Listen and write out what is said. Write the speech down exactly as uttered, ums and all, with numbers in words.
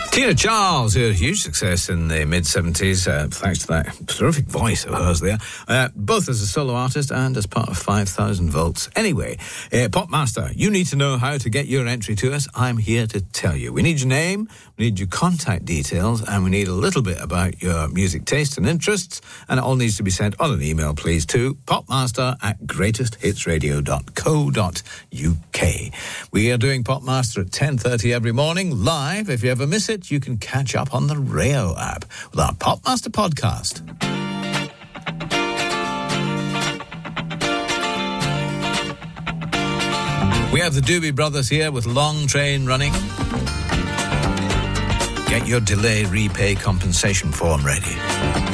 Tina Charles, who had a huge success in the mid-seventies, uh, thanks to that terrific voice of hers there, uh, both as a solo artist and as part of five thousand volts. Anyway, uh, Popmaster, you need to know how to get your entry to us. I'm here to tell you. We need your name, we need your contact details, and we need a little bit about your music taste and interests, and it all needs to be sent on an email, please, to popmaster at greatest hits radio dot co dot uk. We are doing Popmaster at ten thirty every morning, live. If you ever miss it, you can catch up on the Rayo app with our Popmaster podcast. We have the Doobie Brothers here with Long Train Running. Get your delay repay compensation form ready.